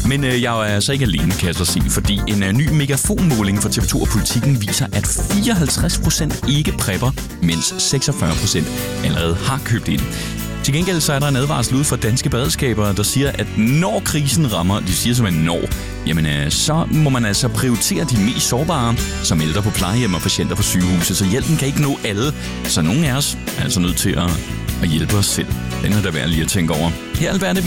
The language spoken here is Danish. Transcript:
Men jeg er altså ikke alene, kan jeg så sige, fordi en ny megafonmåling fra TV2 og Politikken viser, at 54% ikke prepper, mens 46% allerede har købt ind. Til gengæld så er der en advarsel ud fra danske beredskaber, der siger, at når krisen rammer, de siger simpelthen når, jamen så må man altså prioritere de mest sårbare, som ældre på plejehjem og patienter på sygehuse, så hjælpen kan ikke nå alle. Så nogle af os er altså nødt til at hjælpe os selv. Den er da værd lige at tænke over. Her er alt